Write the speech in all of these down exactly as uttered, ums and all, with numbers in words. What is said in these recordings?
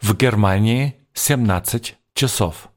В Германии семнадцать часов.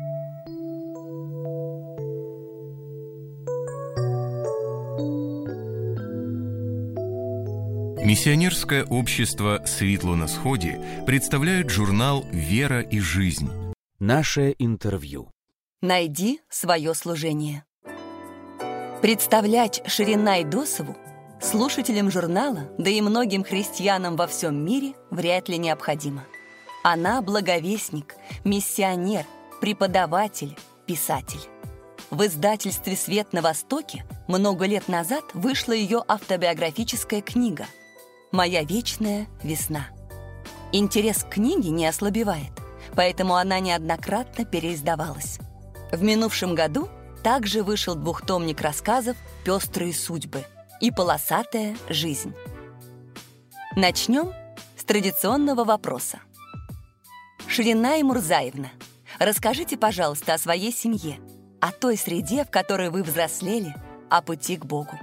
Миссионерское общество «Светло на сходе» представляет журнал «Вера и жизнь». Наше интервью. Найди свое служение. Представлять Ширина Идосову слушателям журнала, да и многим христианам во всем мире вряд ли необходимо. Она благовестник, миссионер, преподаватель, писатель. В издательстве «Свет на Востоке» много лет назад вышла ее автобиографическая книга «Моя вечная весна». Интерес к книге не ослабевает, поэтому она неоднократно переиздавалась. В минувшем году также вышел двухтомник рассказов «Пестрые судьбы» и «Полосатая жизнь». Начнем с традиционного вопроса. Ширина Мурзаевна, расскажите, пожалуйста, о своей семье, о той среде, в которой вы взрослели, о пути к Богу.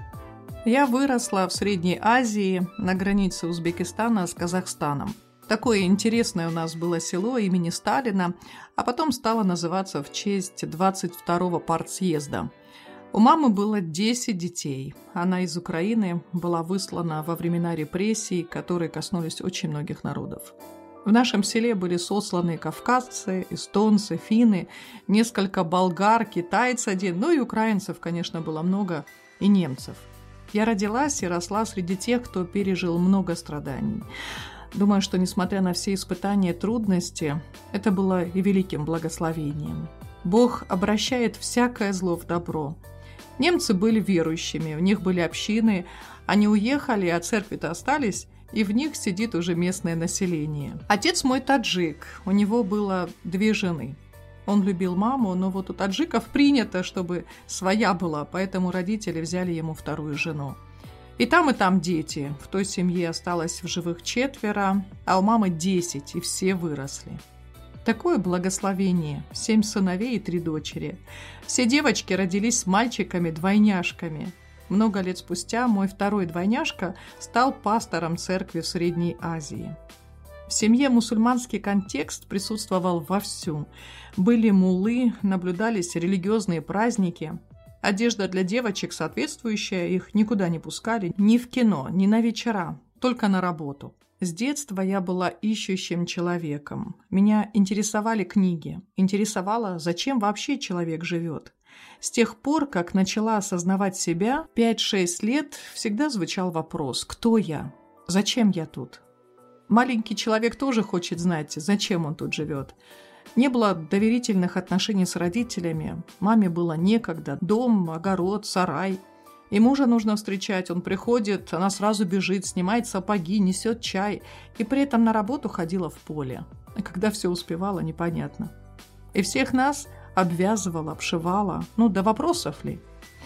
Я выросла в Средней Азии, на границе Узбекистана с Казахстаном. Такое интересное у нас было село имени Сталина, а потом стало называться в честь двадцать второго партсъезда. У мамы было десять детей. Она из Украины, была выслана во времена репрессий, которые коснулись очень многих народов. В нашем селе были сосланы кавказцы, эстонцы, финны, несколько болгар, китайц один, ну и украинцев, конечно, было много, и немцев. Я родилась и росла среди тех, кто пережил много страданий. Думаю, что, несмотря на все испытания и трудности, это было и великим благословением. Бог обращает всякое зло в добро. Немцы были верующими, у них были общины, они уехали, а церкви-то остались, и в них сидит уже местное население. Отец мой таджик, у него было две жены. Он любил маму, но вот у таджиков принято, чтобы своя была, поэтому родители взяли ему вторую жену. И там, и там дети. В той семье осталось в живых четверо, а у мамы десять, и все выросли. Такое благословение. Семь сыновей и три дочери. Все девочки родились с мальчиками-двойняшками. Много лет спустя мой второй двойняшка стал пастором церкви в Средней Азии. В семье мусульманский контекст присутствовал вовсю. Были муллы, наблюдались религиозные праздники. Одежда для девочек соответствующая, их никуда не пускали, ни в кино, ни на вечера, только на работу. С детства я была ищущим человеком. Меня интересовали книги, интересовало, зачем вообще человек живет. С тех пор, как начала осознавать себя, пять-шесть лет всегда звучал вопрос: кто я? Зачем я тут? Маленький человек тоже хочет знать, зачем он тут живет. Не было доверительных отношений с родителями, маме было некогда, дом, огород, сарай. И мужа нужно встречать, он приходит, она сразу бежит, снимает сапоги, несет чай, и при этом на работу ходила в поле. А когда все успевала, непонятно. И всех нас обвязывала, обшивала, ну, до вопросов ли?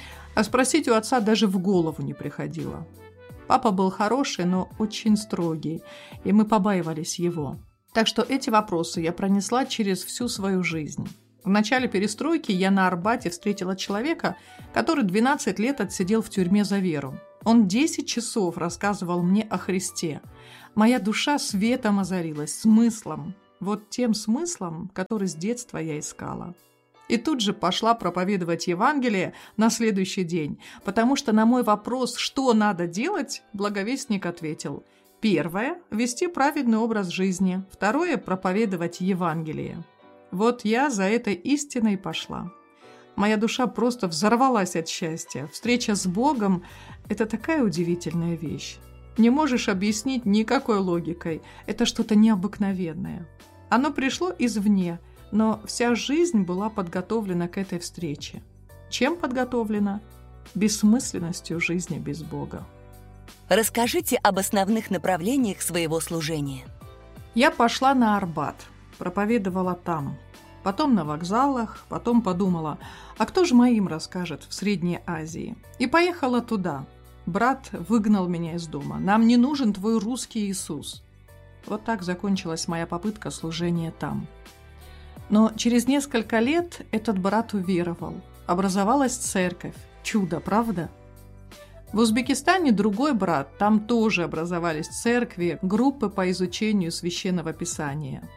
А спросить у отца даже в голову не приходило. Папа был хороший, но очень строгий, и мы побаивались его. Так что эти вопросы я пронесла через всю свою жизнь. В начале перестройки я на Арбате встретила человека, который двенадцать лет отсидел в тюрьме за веру. Он десять часов рассказывал мне о Христе. Моя душа светом озарилась, смыслом. Вот тем смыслом, который с детства я искала. И тут же пошла проповедовать Евангелие на следующий день, потому что на мой вопрос, что надо делать, благовестник ответил: первое – вести праведный образ жизни, второе – проповедовать Евангелие. Вот я за этой истиной пошла. Моя душа просто взорвалась от счастья. Встреча с Богом – это такая удивительная вещь. Не можешь объяснить никакой логикой. Это что-то необыкновенное. Оно пришло извне, но вся жизнь была подготовлена к этой встрече. Чем подготовлена? Бессмысленностью жизни без Бога. Расскажите об основных направлениях своего служения. Я пошла на Арбат, проповедовала там. Потом на вокзалах, потом подумала, а кто же моим расскажет в Средней Азии? И поехала туда. Брат выгнал меня из дома. Нам не нужен твой русский Иисус. Вот так закончилась моя попытка служения там. Но через несколько лет этот брат уверовал. Образовалась церковь. Чудо, правда? В Узбекистане другой брат, там тоже образовались церкви, группы по изучению священного писания.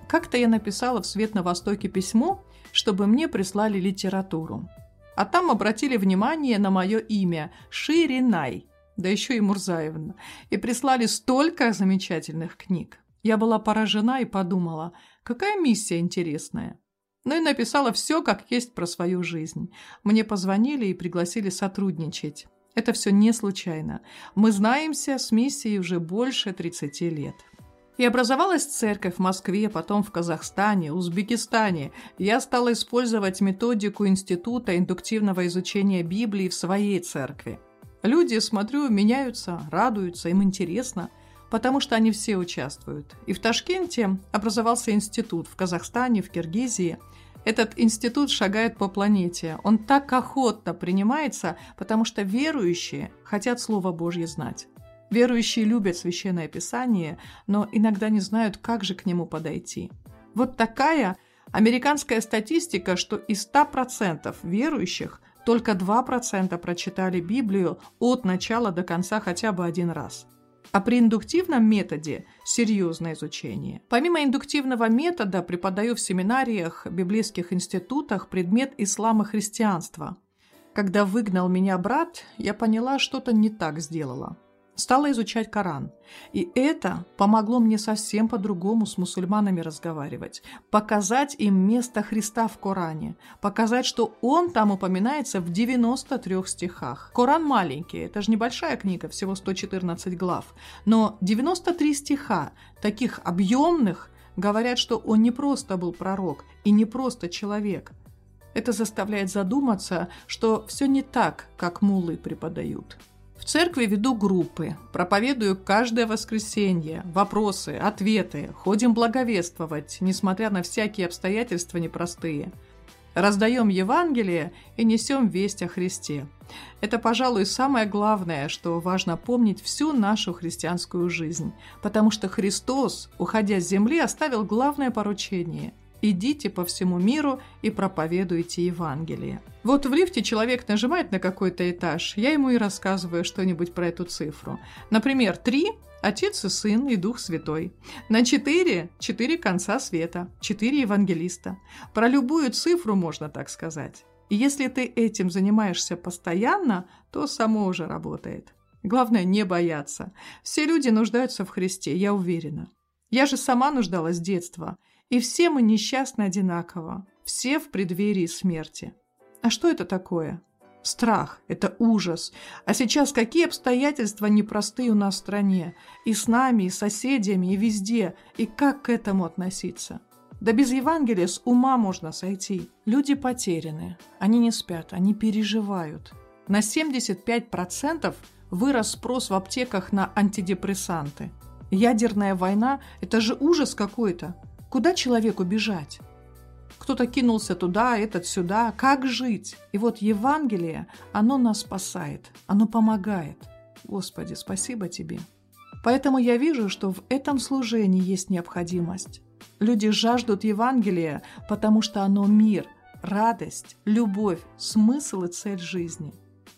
Как-то я написала в «Свет на Востоке» письмо, чтобы мне прислали литературу. А там обратили внимание на мое имя Ширинай, да еще и Мурзаевна, и прислали столько замечательных книг. Я была поражена и подумала, какая миссия интересная. Ну и написала все, как есть, про свою жизнь. Мне позвонили и пригласили сотрудничать. Это все не случайно. Мы знаемся с миссией уже больше тридцати лет. И образовалась церковь в Москве, потом в Казахстане, Узбекистане. Я стала использовать методику Института индуктивного изучения Библии в своей церкви. Люди, смотрю, меняются, радуются, им интересно, потому что они все участвуют. И в Ташкенте образовался институт, в Казахстане, в Киргизии. Этот институт шагает по планете. Он так охотно принимается, потому что верующие хотят Слово Божье знать. Верующие любят Священное Писание, но иногда не знают, как же к нему подойти. Вот такая американская статистика, что из ста процентов верующих только два процента прочитали Библию от начала до конца хотя бы один раз. А при индуктивном методе серьезное изучение. Помимо индуктивного метода преподаю в семинариях, библейских институтах предмет ислам и христианства. Когда выгнал меня брат, я поняла, что-то не так сделала. Стала изучать Коран. И это помогло мне совсем по-другому с мусульманами разговаривать. Показать им место Христа в Коране. Показать, что он там упоминается в девяноста трёх стихах. Коран маленький, это же небольшая книга, всего сто четырнадцать глав. Но девяносто три стиха, таких объемных, говорят, что он не просто был пророк и не просто человек. Это заставляет задуматься, что все не так, как муллы преподают. В церкви веду группы, проповедую каждое воскресенье, вопросы, ответы, ходим благовествовать, несмотря на всякие обстоятельства непростые. Раздаем Евангелие и несем весть о Христе. Это, пожалуй, самое главное, что важно помнить всю нашу христианскую жизнь, потому что Христос, уходя с земли, оставил главное поручение – идите по всему миру и проповедуйте Евангелие. Вот в лифте человек нажимает на какой-то этаж, я ему и рассказываю что-нибудь про эту цифру. Например, три – Отец и Сын и Дух Святой. На четыре – четыре конца света, четыре евангелиста. Про любую цифру можно так сказать. И если ты этим занимаешься постоянно, то само уже работает. Главное не бояться. Все люди нуждаются в Христе, я уверена. Я же сама нуждалась с детства. И все мы несчастны одинаково, все в преддверии смерти. А что это такое? Страх – это ужас. А сейчас какие обстоятельства непростые у нас в стране. И с нами, и с соседями, и везде. И как к этому относиться? Да без Евангелия с ума можно сойти. Люди потеряны. Они не спят, они переживают. На семьдесят пять процентов вырос спрос в аптеках на антидепрессанты. Ядерная война – это же ужас какой-то. Куда человеку бежать? Кто-то кинулся туда, этот сюда. Как жить? И вот Евангелие, оно нас спасает, оно помогает. Господи, спасибо Тебе. Поэтому я вижу, что в этом служении есть необходимость. Люди жаждут Евангелия, потому что оно мир, радость, любовь, смысл и цель жизни.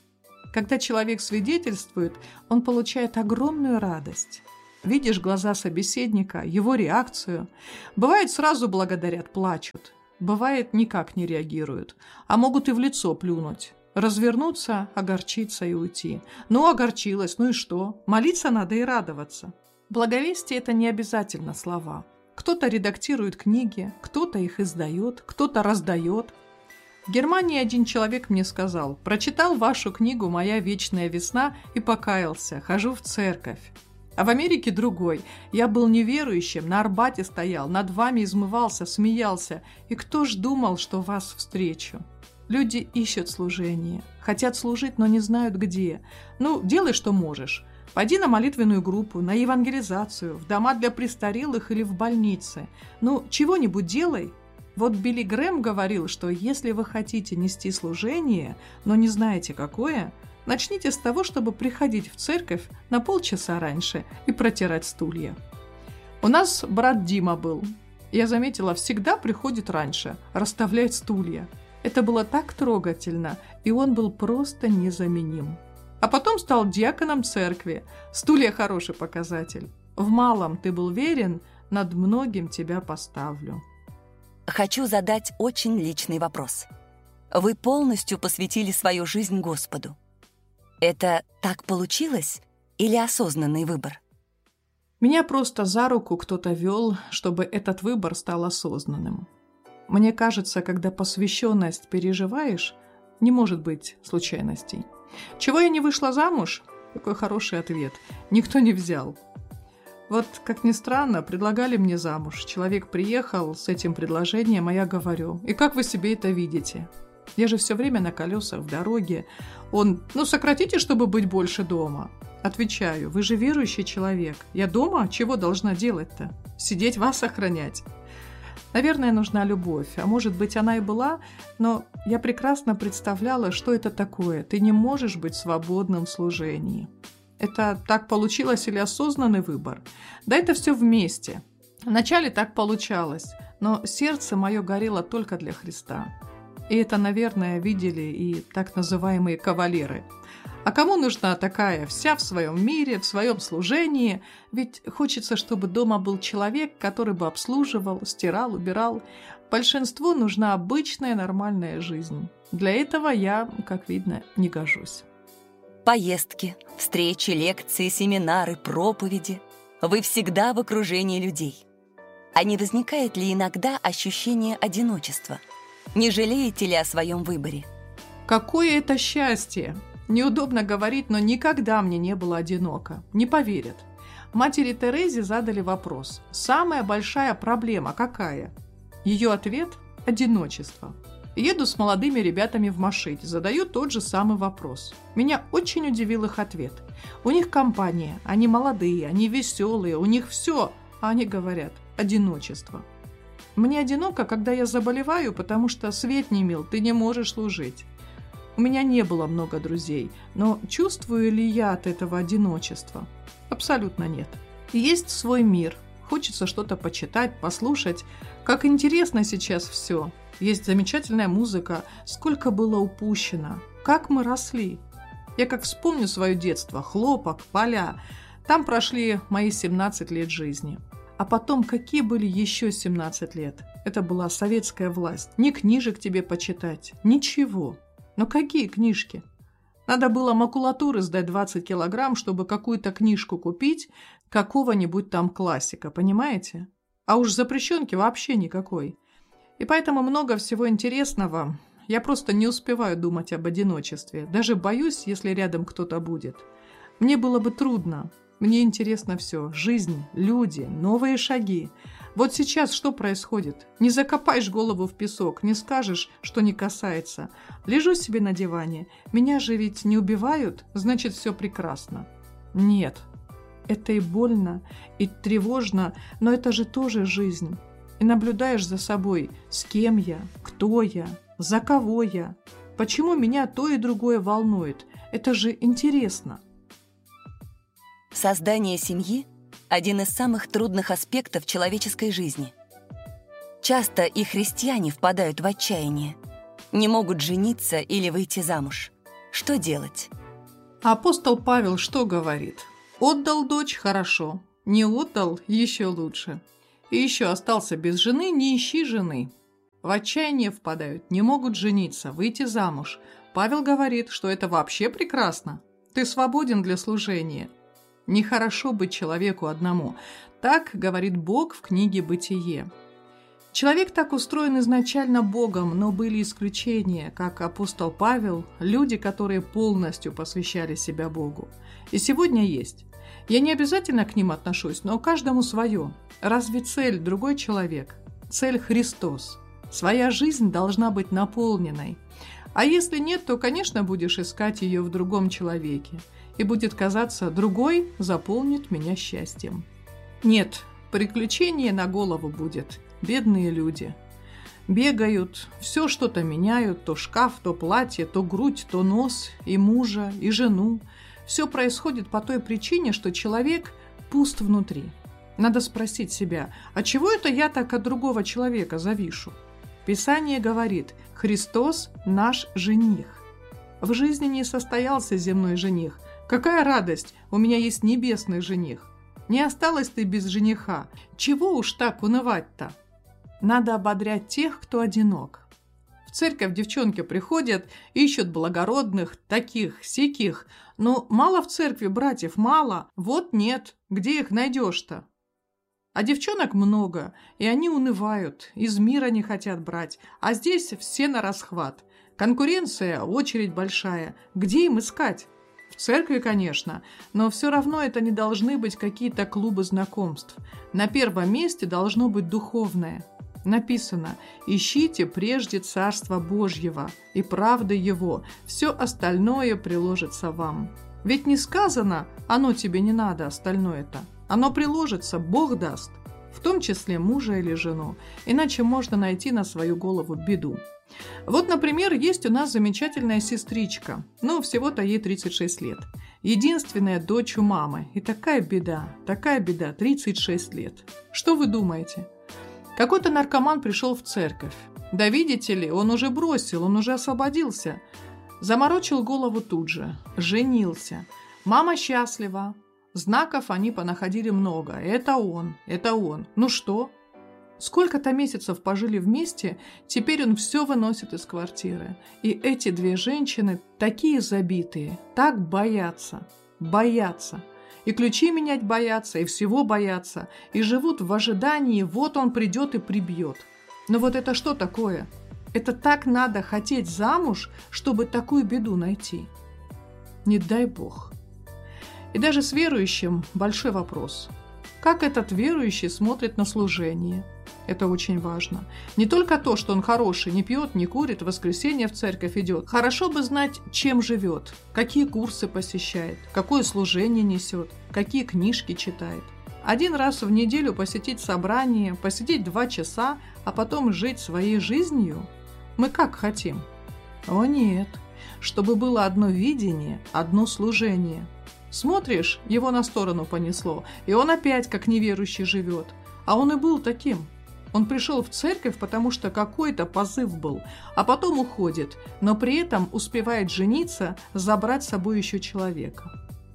Когда человек свидетельствует, он получает огромную радость. Видишь глаза собеседника, его реакцию. Бывает, сразу благодарят, плачут. Бывает, никак не реагируют, а могут и в лицо плюнуть. Развернуться, огорчиться и уйти. Ну, огорчилась, ну и что? Молиться надо и радоваться. Благовестие – это не обязательно слова. Кто-то редактирует книги, кто-то их издает, кто-то раздает. В Германии один человек мне сказал: «Прочитал вашу книгу «Моя вечная весна» и покаялся, хожу в церковь». А в Америке другой. Я был неверующим, на Арбате стоял, над вами измывался, смеялся. И кто ж думал, что вас встречу? Люди ищут служение, хотят служить, но не знают где. Ну, делай, что можешь. Пойди на молитвенную группу, на евангелизацию, в дома для престарелых или в больницы. Ну, чего-нибудь делай. Вот Билли Грэм говорил, что если вы хотите нести служение, но не знаете какое, начните с того, чтобы приходить в церковь на полчаса раньше и протирать стулья. У нас брат Дима был. Я заметила, всегда приходит раньше, расставляет стулья. Это было так трогательно, и он был просто незаменим. А потом стал диаконом церкви. Стулья – хороший показатель. В малом ты был верен, над многим тебя поставлю». Хочу задать очень личный вопрос. Вы полностью посвятили свою жизнь Господу. Это так получилось или осознанный выбор? Меня просто за руку кто-то вел, чтобы этот выбор стал осознанным. Мне кажется, когда посвященность переживаешь, не может быть случайностей. Чего я не вышла замуж? Какой хороший ответ. Никто не взял. Вот, как ни странно, предлагали мне замуж. Человек приехал с этим предложением, а я говорю: «И как вы себе это видите? Я же все время на колесах, в дороге». Он: «Ну, сократите, чтобы быть больше дома». Отвечаю: «Вы же верующий человек. Я дома чего должна делать-то? Сидеть вас охранять?» Наверное, нужна любовь, а может быть, она и была, но я прекрасно представляла, что это такое. Ты не можешь быть свободным в служении. Это так получилось или осознанный выбор? Да это все вместе. Вначале так получалось, но сердце мое горело только для Христа. И это, наверное, видели и так называемые кавалеры. А кому нужна такая, вся в своем мире, в своем служении? Ведь хочется, чтобы дома был человек, который бы обслуживал, стирал, убирал. Большинству нужна обычная нормальная жизнь. Для этого я, как видно, не гожусь. Поездки, встречи, лекции, семинары, проповеди. Вы всегда в окружении людей. А не возникает ли иногда ощущение одиночества? Не жалеете ли о своем выборе? Какое это счастье! Неудобно говорить, но никогда мне не было одиноко. Не поверят. Матери Терезе задали вопрос: самая большая проблема какая? Ее ответ – одиночество. Еду с молодыми ребятами в машине, задаю тот же самый вопрос. Меня очень удивил их ответ. У них компания, они молодые, они веселые, у них все, а они говорят – одиночество. Мне одиноко, когда я заболеваю, потому что свет не мил, ты не можешь служить. У меня не было много друзей, но чувствую ли я от этого одиночества? Абсолютно нет. Есть свой мир, хочется что-то почитать, послушать. Как интересно сейчас все. Есть замечательная музыка, сколько было упущено, как мы росли. Я как вспомню свое детство, хлопок, поля. Там прошли мои семнадцать лет жизни. А потом, какие были еще семнадцать лет? Это была советская власть. Ни книжек тебе почитать, ничего. Но какие книжки? Надо было макулатуры сдать двадцать килограмм, чтобы какую-то книжку купить, какого-нибудь там классика, понимаете? А уж запрещенки вообще никакой. И поэтому много всего интересного. Я просто не успеваю думать об одиночестве. Даже боюсь, если рядом кто-то будет. Мне было бы трудно. Мне интересно все. Жизнь, люди, новые шаги. Вот сейчас что происходит? Не закопаешь голову в песок, не скажешь, что не касается. Лежу себе на диване. Меня же ведь не убивают, значит, все прекрасно. Нет. Это и больно, и тревожно, но это же тоже жизнь. И наблюдаешь за собой, с кем я, кто я, за кого я. Почему меня то и другое волнует? Это же интересно. Создание семьи – один из самых трудных аспектов человеческой жизни. Часто и христиане впадают в отчаяние. Не могут жениться или выйти замуж. Что делать? Апостол Павел что говорит? Отдал дочь – хорошо, не отдал – еще лучше. И еще остался без жены – не ищи жены. В отчаяние впадают, не могут жениться, выйти замуж. Павел говорит, что это вообще прекрасно. Ты свободен для служения. Нехорошо быть человеку одному. Так говорит Бог в книге «Бытие». Человек так устроен изначально Богом, но были исключения, как апостол Павел, люди, которые полностью посвящали себя Богу. И сегодня есть. Я не обязательно к ним отношусь, но каждому свое. Разве цель другой человек? Цель Христос. Своя жизнь должна быть наполненной. А если нет, то, конечно, будешь искать ее в другом человеке. И будет казаться, другой заполнит меня счастьем. Нет, приключение на голову будет. Бедные люди. Бегают, все что-то меняют, то шкаф, то платье, то грудь, то нос, и мужа, и жену. Все происходит по той причине, что человек пуст внутри. Надо спросить себя, а чего это я так от другого человека завишу? Писание говорит, Христос наш жених. В жизни не состоялся земной жених. Какая радость, у меня есть небесный жених. Не осталась ты без жениха. Чего уж так унывать-то? Надо ободрять тех, кто одинок. В церковь девчонки приходят, ищут благородных, таких, сяких. Но мало в церкви братьев, мало. Вот нет, где их найдешь-то? А девчонок много, и они унывают, из мира не хотят брать. А здесь все на расхват. Конкуренция, очередь большая. Где им искать? В церкви, конечно, но все равно это не должны быть какие-то клубы знакомств. На первом месте должно быть духовное. Написано: «Ищите прежде Царства Божьего и правды Его, все остальное приложится вам». Ведь не сказано: «Оно тебе не надо, остальное-то». Оно приложится, Бог даст, в том числе мужа или жену, иначе можно найти на свою голову беду. Вот, например, есть у нас замечательная сестричка, ну, всего-то ей тридцать шесть лет. Единственная дочь у мамы. И такая беда, такая беда, тридцать шесть лет. Что вы думаете? Какой-то наркоман пришел в церковь. Да видите ли, он уже бросил, он уже освободился. Заморочил голову тут же, женился. Мама счастлива. Знаков они понаходили много. Это он, это он. Ну что? Сколько-то месяцев пожили вместе, теперь он все выносит из квартиры. И эти две женщины такие забитые, так боятся, боятся. И ключи менять боятся, и всего боятся, и живут в ожидании, вот он придет и прибьет. Но вот это что такое? Это так надо хотеть замуж, чтобы такую беду найти. Не дай Бог. И даже с верующим большой вопрос. Как этот верующий смотрит на служение? Это очень важно. Не только то, что он хороший, не пьет, не курит, в воскресенье в церковь идет. Хорошо бы знать, чем живет, какие курсы посещает, какое служение несет, какие книжки читает. Один раз в неделю посетить собрание, посидеть два часа, а потом жить своей жизнью? Мы как хотим? О нет, чтобы было одно видение, одно служение. Смотришь, его на сторону понесло, и он опять как неверующий живет. А он и был таким. Он пришел в церковь, потому что какой-то позыв был, а потом уходит, но при этом успевает жениться, забрать с собой еще человека.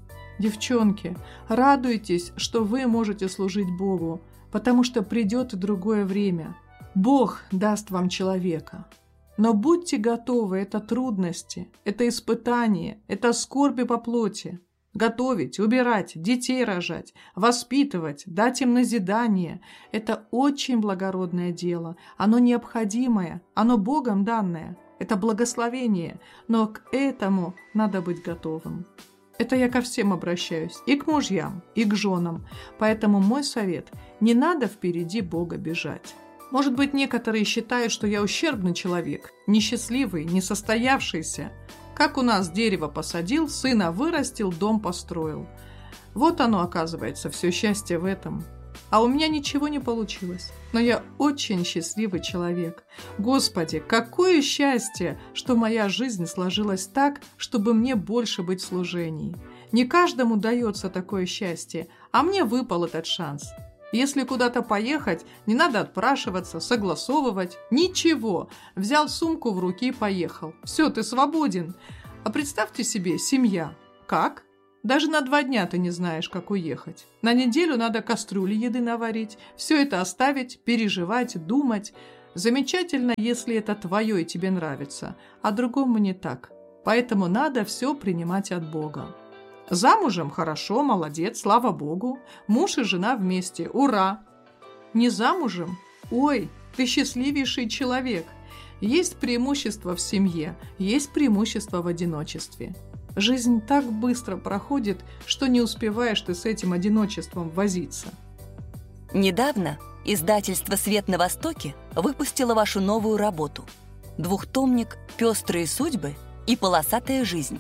Девчонки, радуйтесь, что вы можете служить Богу, потому что придет и другое время. Бог даст вам человека. Но будьте готовы, это трудности, это испытания, это скорби по плоти. Готовить, убирать, детей рожать, воспитывать, дать им назидание – это очень благородное дело. Оно необходимое, оно Богом данное. Это благословение, но к этому надо быть готовым. Это я ко всем обращаюсь, и к мужьям, и к женам. Поэтому мой совет – не надо впереди Бога бежать. Может быть, некоторые считают, что я ущербный человек, несчастливый, несостоявшийся. Как у нас дерево посадил, сына вырастил, дом построил. Вот оно, оказывается, все счастье в этом. А у меня ничего не получилось. Но я очень счастливый человек. Господи, какое счастье, что моя жизнь сложилась так, чтобы мне больше быть в служении. Не каждому дается такое счастье, а мне выпал этот шанс. Если куда-то поехать, не надо отпрашиваться, согласовывать. Ничего. Взял сумку в руки и поехал. Все, ты свободен. А представьте себе, семья. Как? Даже на два дня ты не знаешь, как уехать. На неделю надо кастрюли еды наварить. Все это оставить, переживать, думать. Замечательно, если это твое и тебе нравится. А другому не так. Поэтому надо все принимать от Бога. Замужем – хорошо, молодец, слава Богу. Муж и жена вместе, ура! Не замужем? Ой, ты счастливейший человек. Есть преимущество в семье, есть преимущество в одиночестве. Жизнь так быстро проходит, что не успеваешь ты с этим одиночеством возиться. Недавно издательство «Свет на Востоке» выпустило вашу новую работу – двухтомник «Пестрые судьбы» и «Полосатая жизнь».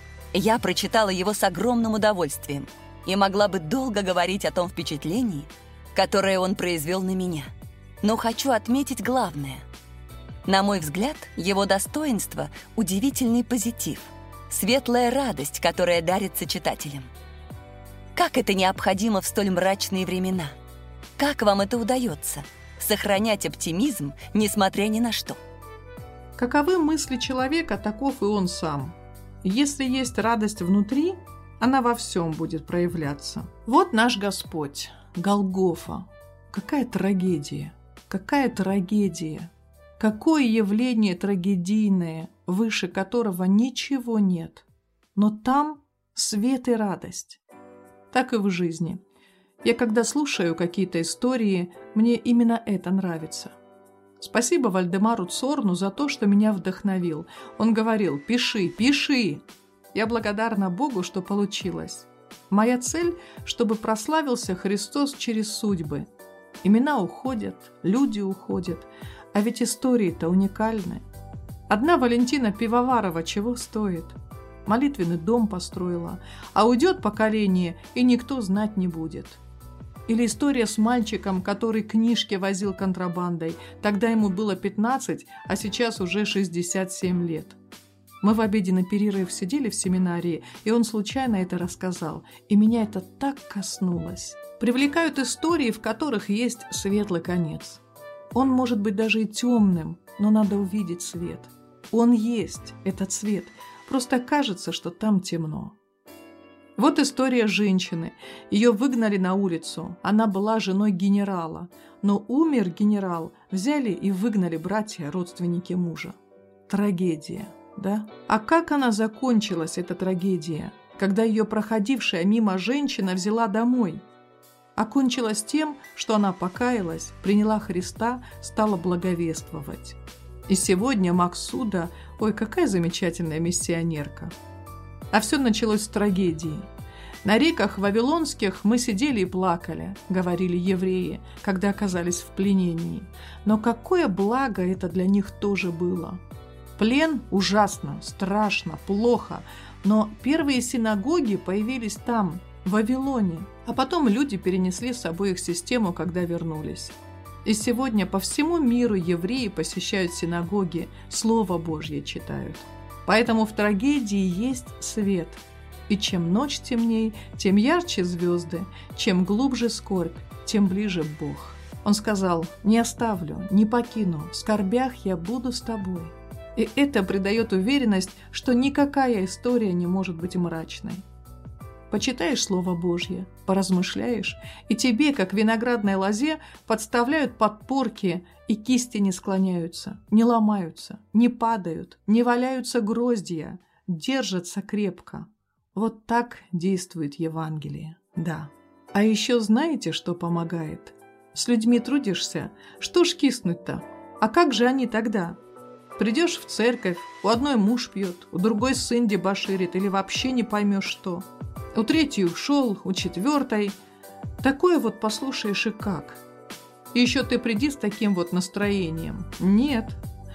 Я прочитала его с огромным удовольствием и могла бы долго говорить о том впечатлении, которое он произвел на меня. Но хочу отметить главное. На мой взгляд, его достоинство – удивительный позитив, светлая радость, которая дарится читателям. Как это необходимо в столь мрачные времена? Как вам это удается – сохранять оптимизм, несмотря ни на что? Каковы мысли человека, таков и он сам. Если есть радость внутри, Она во всем будет проявляться. Вот наш Господь, Голгофа. Какая трагедия! Какая трагедия! Какое явление трагедийное, выше которого ничего нет. Но там свет и радость. Так и в жизни. Я когда слушаю какие-то истории, мне именно это нравится. Спасибо Вальдемару Цорну за то, что меня вдохновил. Он говорил: «Пиши, пиши!» Я благодарна Богу, что получилось. Моя цель, чтобы прославился Христос через судьбы. Имена уходят, люди уходят, а ведь истории-то уникальны. Одна Валентина Пивоварова чего стоит? Молитвенный дом построила, а уйдет поколение, и никто знать не будет. Или история с мальчиком, который книжки возил контрабандой. Тогда ему было пятнадцать, а сейчас уже шестьдесят семь лет. Мы в обеденный перерыв сидели в семинарии, и он случайно это рассказал. И меня это так коснулось. Привлекают истории, в которых есть светлый конец. Он может быть даже и темным, но надо увидеть свет. Он есть, этот свет. Просто кажется, что там темно. Вот история женщины. Ее выгнали на улицу. Она была женой генерала. Но умер генерал, взяли и выгнали братья, родственники мужа. Трагедия, да? А как она закончилась, эта трагедия, когда ее проходившая мимо женщина взяла домой? Окончилась тем, что она покаялась, приняла Христа, стала благовествовать. И сегодня Максуда, ой, какая замечательная миссионерка. А все началось с трагедии. На реках вавилонских мы сидели и плакали, говорили евреи, когда оказались в пленении. Но какое благо это для них тоже было. Плен ужасно, страшно, плохо, но первые синагоги появились там, в Вавилоне, а потом люди перенесли с собой их систему, когда вернулись. И сегодня по всему миру евреи посещают синагоги, Слово Божье читают. Поэтому в трагедии есть свет. И чем ночь темней, тем ярче звезды, чем глубже скорбь, тем ближе Бог. Он сказал: «Не оставлю, не покину, в скорбях я буду с тобой». И это придает уверенность, что никакая история не может быть мрачной. Почитаешь Слово Божье, поразмышляешь, и тебе, как виноградной лозе, подставляют подпорки, и кисти не склоняются, не ломаются, не падают, не валяются гроздья, держатся крепко. Вот так действует Евангелие, да. А еще знаете, что помогает? С людьми трудишься, что ж киснуть-то? А как же они тогда? Придешь в церковь, у одной муж пьет, у другой сын дебоширит или вообще не поймешь что. У третьей ушел, у четвертой. Такое вот послушаешь и как. И еще ты приди с таким вот настроением. Нет.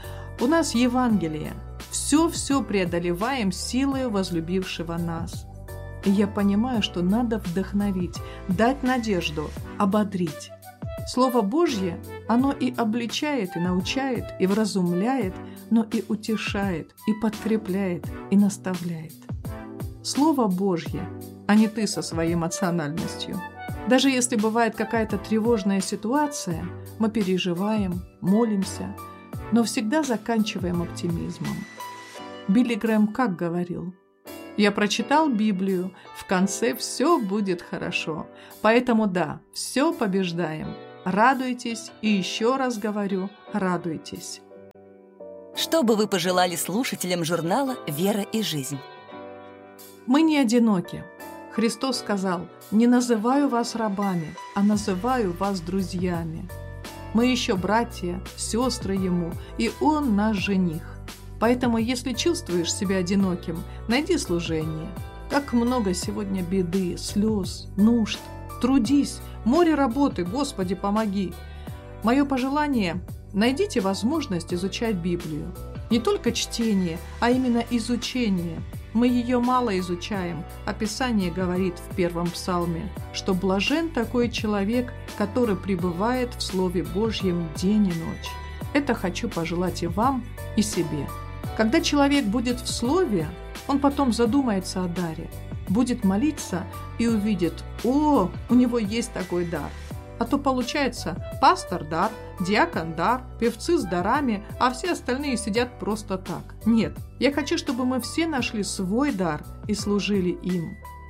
У нас Евангелие. Все-все преодолеваем силой возлюбившего нас. И я понимаю, что надо вдохновить, дать надежду, ободрить. Слово Божье, оно и обличает, и научает, и вразумляет, но и утешает, и подкрепляет, и наставляет. Слово Божье, а не ты со своей эмоциональностью. Даже если бывает какая-то тревожная ситуация, мы переживаем, молимся, но всегда заканчиваем оптимизмом. Билли Грэм как говорил: «Я прочитал Библию, в конце все будет хорошо. Поэтому да, все побеждаем. Радуйтесь, и еще раз говорю, радуйтесь». Что бы вы пожелали слушателям журнала «Вера и жизнь»? Мы не одиноки. Христос сказал: «Не называю вас рабами, а называю вас друзьями». Мы еще братья, сестры Ему, и Он наш жених. Поэтому, если чувствуешь себя одиноким, найди служение. Как много сегодня беды, слез, нужд. Трудись, море работы, Господи, помоги. Мое пожелание – найдите возможность изучать Библию. Не только чтение, а именно изучение. Мы ее мало изучаем, а Писание говорит в первом псалме, что блажен такой человек, который пребывает в Слове Божьем день и ночь. Это хочу пожелать и вам, и себе. Когда человек будет в Слове, он потом задумается о даре, будет молиться и увидит: «О, у него есть такой дар». А то получается пастор – дар, диакон – дар, певцы с дарами, а все остальные сидят просто так. Нет, я хочу, чтобы мы все нашли свой дар и служили им.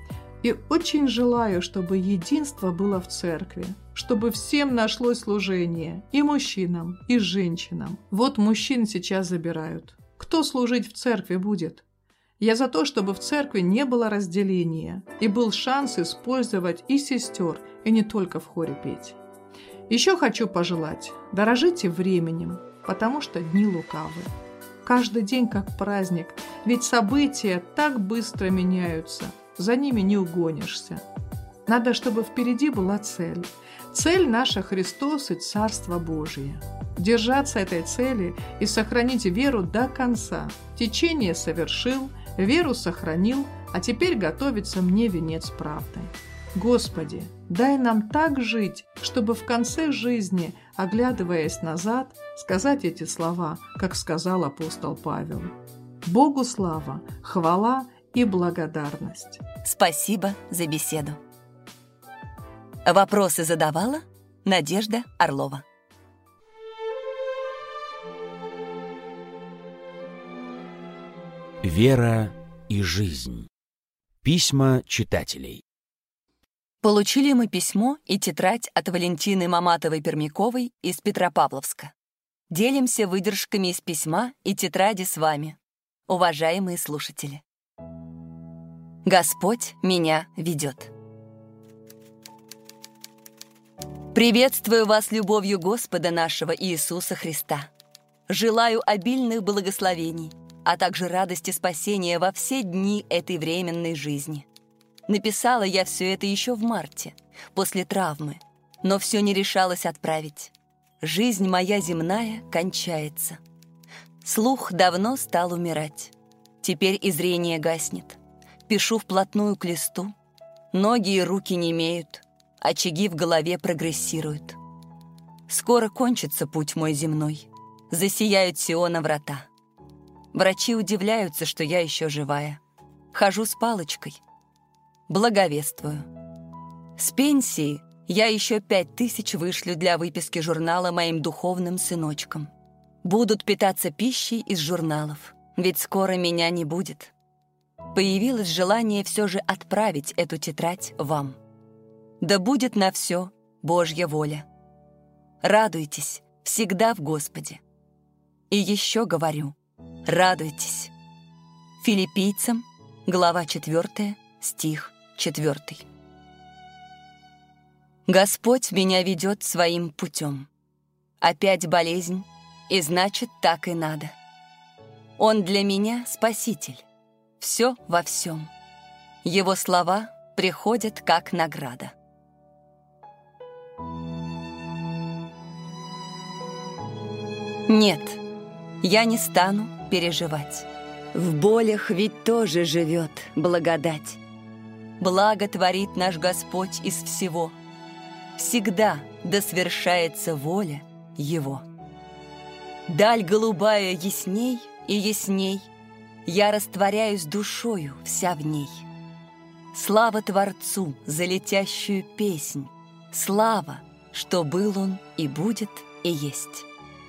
И очень желаю, чтобы единство было в церкви, чтобы всем нашлось служение, и мужчинам, и женщинам. Вот мужчин сейчас забирают. Кто служить в церкви будет? Я за то, чтобы в церкви не было разделения, и был шанс использовать и сестер, и не только в хоре петь. Еще хочу пожелать, дорожите временем, потому что дни лукавы. Каждый день как праздник, ведь события так быстро меняются, за ними не угонишься. Надо, чтобы впереди была цель. Цель наша Христос и Царство Божие. Держаться этой цели и сохранить веру до конца. Течение совершил, веру сохранил, а теперь готовится мне венец правды. Господи, дай нам так жить, чтобы в конце жизни, оглядываясь назад, сказать эти слова, как сказал апостол Павел. Богу слава, хвала и благодарность. Спасибо за беседу. Вопросы задавала Надежда Орлова. Вера и жизнь. Письма читателей. Получили мы письмо и тетрадь от Валентины Маматовой-Пермяковой из Петропавловска. Делимся выдержками из письма и тетради с вами, уважаемые слушатели. Господь меня ведет. Приветствую вас любовью Господа нашего Иисуса Христа. Желаю обильных благословений, а также радости спасения во все дни этой временной жизни. Написала я все это еще в марте, после травмы, но все не решалась отправить. Жизнь моя земная кончается. Слух давно стал умирать. Теперь и зрение гаснет. Пишу вплотную к листу. Ноги и руки немеют. Очаги в голове прогрессируют. Скоро кончится путь мой земной. Засияют Сиона врата. Врачи удивляются, что я еще живая. Хожу с палочкой. Благовествую. С пенсии я еще пять тысяч вышлю для выписки журнала моим духовным сыночкам. Будут питаться пищей из журналов, ведь скоро меня не будет. Появилось желание все же отправить эту тетрадь вам. Да будет на все Божья воля. Радуйтесь всегда в Господе. И еще говорю, радуйтесь. Филиппийцам, глава четвёртая, стих четвёртый. Господь меня ведет своим путем. Опять болезнь, и значит, так и надо. Он для меня спаситель. Все во всем. Его слова приходят как награда. Нет, я не стану переживать. В болях ведь тоже живет благодать. Благо творит наш Господь из всего. Всегда да свершается воля Его. Даль голубая ясней и ясней, я растворяюсь душою вся в ней. Слава Творцу за летящую песнь, слава, что был Он и будет и есть.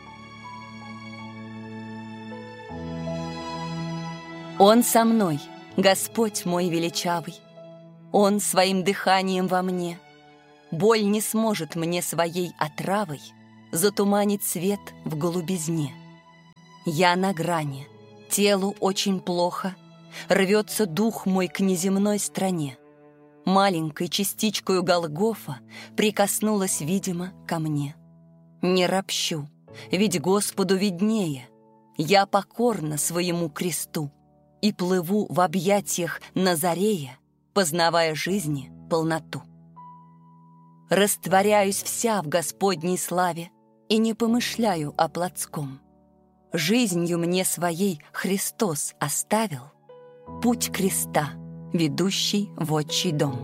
Он со мной, Господь мой величавый. Он своим дыханием во мне. Боль не сможет мне своей отравой затуманить свет в голубизне. Я на грани, телу очень плохо, рвется дух мой к неземной стране. Маленькой частичкою Голгофа прикоснулась, видимо, ко мне. Не ропщу, ведь Господу виднее. Я покорна своему кресту и плыву в объятиях Назарея, познавая жизни полноту. Растворяюсь вся в Господней славе и не помышляю о плотском. Жизнью мне своей Христос оставил путь креста, ведущий в отчий дом.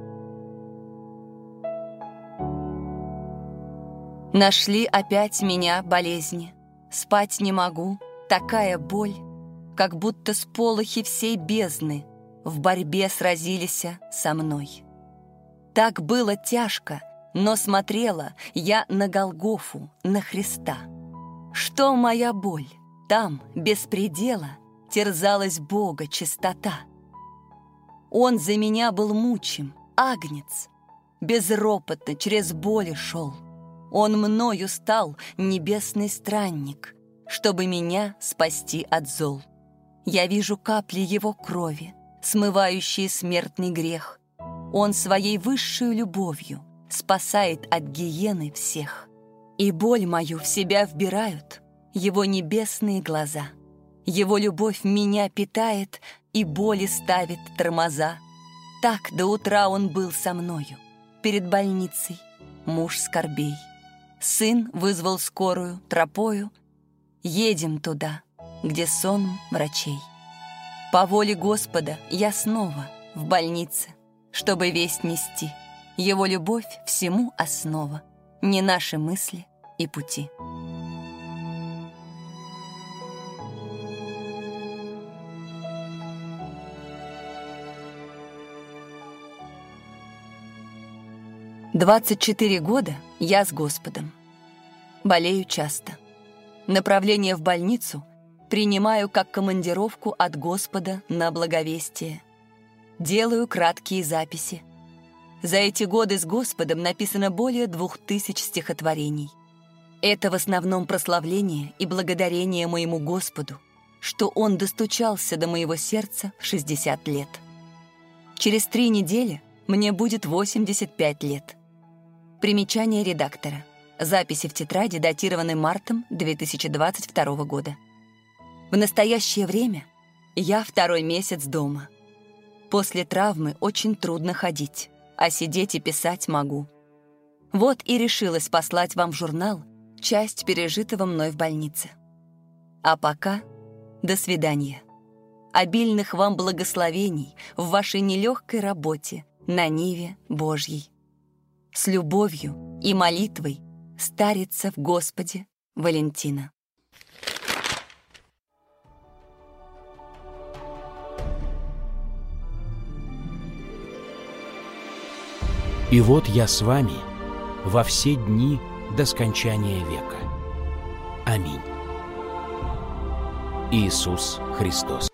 Нашли опять меня болезни, спать не могу, такая боль, как будто сполохи всей бездны в борьбе сразились со мной. Так было тяжко, но смотрела я на Голгофу, на Христа. Что моя боль? Там, без предела, терзалась Бога чистота. Он за меня был мучим, агнец, безропотно через боли шел. Он мною стал небесный странник, чтобы меня спасти от зол. Я вижу капли его крови, смывающие смертный грех. Он своей высшей любовью спасает от гиены всех. И боль мою в себя вбирают его небесные глаза. Его любовь меня питает и боли ставит тормоза. Так до утра он был со мною, перед больницей, муж скорбей. Сын вызвал скорую тропою. Едем туда, где сон врачей. По воле Господа я снова в больнице, чтобы весть нести. Его любовь всему основа, не наши мысли и пути. двадцать четыре года я с Господом. Болею часто. Направление в больницу принимаю как командировку от Господа на благовестие. Делаю краткие записи. За эти годы с Господом написано более двух тысяч стихотворений. Это в основном прославление и благодарение моему Господу, что Он достучался до моего сердца в шестьдесят лет. Через три недели мне будет восемьдесят пять лет. Примечание редактора. Записи в тетради датированы мартом две тысячи двадцать второго года. В настоящее время я второй месяц дома. После травмы очень трудно ходить, а сидеть и писать могу. Вот и решилась послать вам в журнал часть пережитого мной в больнице. А пока до свидания. Обильных вам благословений в вашей нелегкой работе на ниве Божьей. С любовью и молитвой старится в Господе Валентина. И вот я с вами во все дни до скончания века. Аминь. Иисус Христос.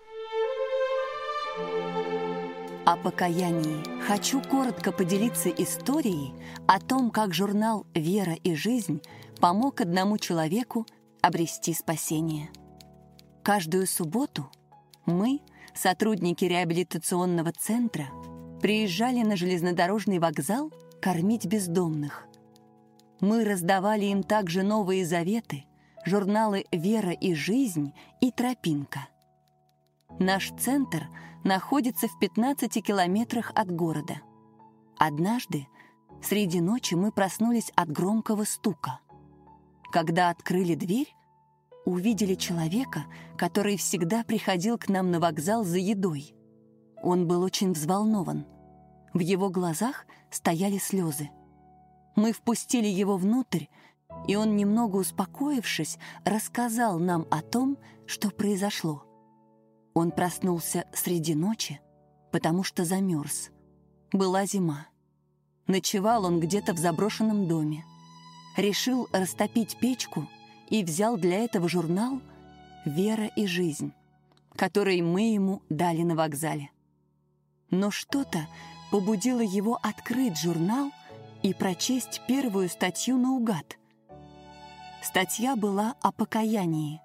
О покаянии хочу коротко поделиться историей о том, как журнал «Вера и жизнь» помог одному человеку обрести спасение. Каждую субботу мы, сотрудники реабилитационного центра, приезжали на железнодорожный вокзал кормить бездомных. Мы раздавали им также Новые Заветы, журналы «Вера и жизнь» и «Тропинка». Наш центр находится в пятнадцати километрах от города. Однажды среди ночи мы проснулись от громкого стука. Когда открыли дверь, увидели человека, который всегда приходил к нам на вокзал за едой. Он был очень взволнован. В его глазах стояли слезы. Мы впустили его внутрь, и он, немного успокоившись, рассказал нам о том, что произошло. Он проснулся среди ночи, потому что замерз. Была зима. Ночевал он где-то в заброшенном доме. Решил растопить печку и взял для этого журнал «Вера и жизнь», который мы ему дали на вокзале. Но что-то побудило его открыть журнал и прочесть первую статью наугад. Статья была о покаянии.